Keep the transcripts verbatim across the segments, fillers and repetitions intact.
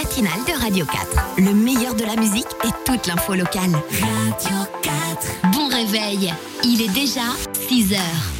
matinale de Radio quatre. Le meilleur de la musique et toute l'info locale. Radio quatre. Bon réveil, il est déjà six heures.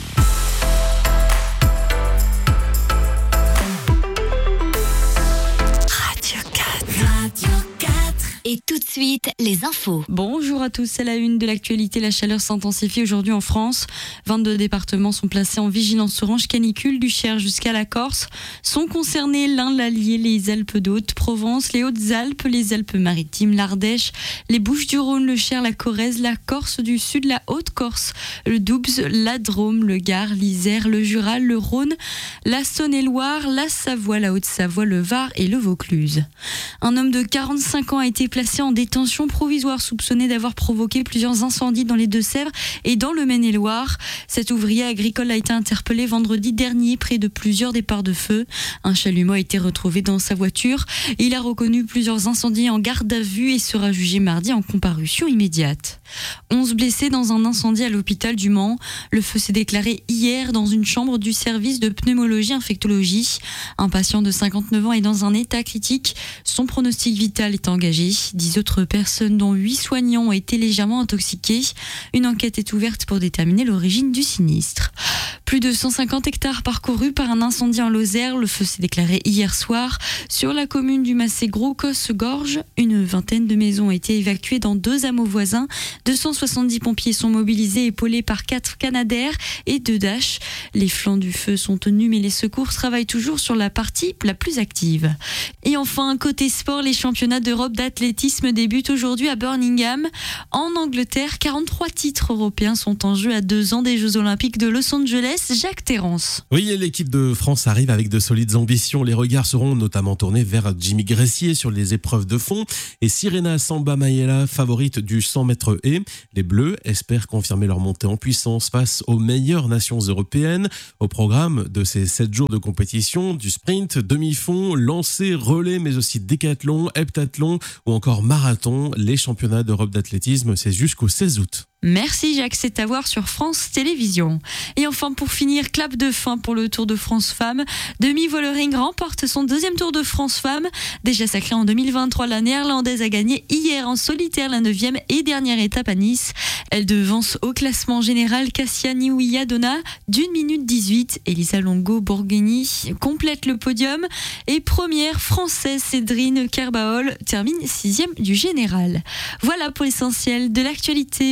Et tout de suite, les infos. Bonjour à tous, c'est la une de l'actualité. La chaleur s'intensifie aujourd'hui en France. vingt-deux départements sont placés en vigilance orange canicule, du Cher jusqu'à la Corse. Sont concernés l'Ain, l'Allier, les Alpes d'Haute-Provence, les Hautes-Alpes, les Alpes-Maritimes, l'Ardèche, les Bouches-du-Rhône, le Cher, la Corrèze, la Corse du Sud, la Haute-Corse, le Doubs, la Drôme, le Gard, l'Isère, le Jura, le Rhône, la Saône-et-Loire, la Savoie, la Haute-Savoie, le Var et le Vaucluse. Un homme de quarante-cinq ans a été placé en détention provisoire, soupçonné d'avoir provoqué plusieurs incendies dans les Deux-Sèvres et dans le Maine-et-Loire. Cet ouvrier agricole a été interpellé vendredi dernier près de plusieurs départs de feu. Un chalumeau a été retrouvé dans sa voiture. Il a reconnu plusieurs incendies en garde à vue et sera jugé mardi en comparution immédiate. onze blessés dans un incendie à l'hôpital du Mans. Le feu s'est déclaré hier dans une chambre du service de pneumologie-infectologie. Un patient de cinquante-neuf ans est dans un état critique. Son pronostic vital est engagé. Dix autres personnes, dont huit soignants, ont été légèrement intoxiqués. Une enquête est ouverte pour déterminer l'origine du sinistre. Plus de cent cinquante hectares parcourus par un incendie en Lozère. Le feu s'est déclaré hier soir sur la commune du Massé-Gros-Cosse-Gorge. Une vingtaine de maisons ont été évacuées dans deux hameaux voisins. deux cent soixante-dix pompiers sont mobilisés, épaulés par quatre Canadair et deux Dash. Les flancs du feu sont tenus, mais les secours travaillent toujours sur la partie la plus active. Et enfin, côté sport, les championnats d'Europe d'athlétisme débutent aujourd'hui à Birmingham. En Angleterre, quarante-trois titres européens sont en jeu à deux ans des Jeux Olympiques de Los Angeles. Jacques Terrance. Oui, l'équipe de France arrive avec de solides ambitions. Les regards seront notamment tournés vers Jimmy Gressier sur les épreuves de fond et Sirena Samba Mayela, favorite du cent mètres haies. Les Bleus espèrent confirmer leur montée en puissance face aux meilleures nations européennes. Au programme de ces sept jours de compétition, du sprint, demi-fond, lancer, relais, mais aussi décathlon, heptathlon ou encore marathon. Les championnats d'Europe d'athlétisme, c'est jusqu'au seize août. Merci Jacques, c'est à voir sur France Télévisions. Et enfin, pour finir, clap de fin pour le Tour de France Femmes. Demi Vollering remporte son deuxième Tour de France Femmes. Déjà sacrée en deux mille vingt-trois, la néerlandaise a gagné hier en solitaire la neuvième et dernière étape à Nice. Elle devance au classement général Cassia Niouia-Donna d'une minute dix-huit. Elisa Longo-Borghini complète le podium. Et première française, Cédrine Kerbaol termine sixième du général. Voilà pour l'essentiel de l'actualité.